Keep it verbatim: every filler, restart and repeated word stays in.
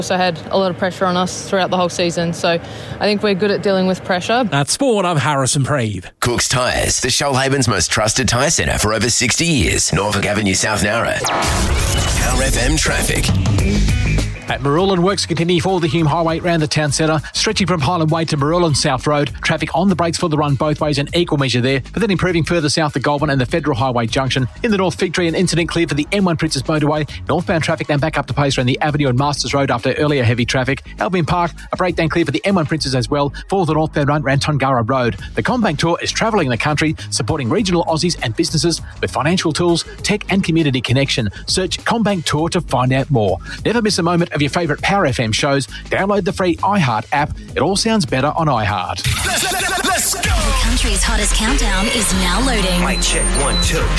Also had a lot of pressure on us throughout the whole season, so I think we're good at dealing with pressure. That's Sport, I'm Harrison Preeve. Cook's Tyres, the Shoalhaven's most trusted tyre centre for over sixty years. Norfolk Avenue, South Nowra. Power F M traffic. At Marulan, works continue for the Hume Highway round the town centre, stretching from Highland Way to Marulan South Road. Traffic on the brakes for the run both ways, an equal measure there, but then improving further south to Goulburn and the Federal Highway junction. In the North Fig Tree, an incident clear for the M one Princess Motorway. Northbound traffic then back up to pace around the Avenue and Masters Road after earlier heavy traffic. Albion Park, a breakdown clear for the M one Princess as well for the northbound run around Tongara Road. The CommBank Tour is travelling the country, supporting regional Aussies and businesses with financial tools, tech and community connection. Search CommBank Tour to find out more. Never miss a moment of your favourite Power F M shows. Download the free iHeart app. It all sounds better on iHeart. Let's go! The country's hottest countdown is now loading. Mic check, one, two.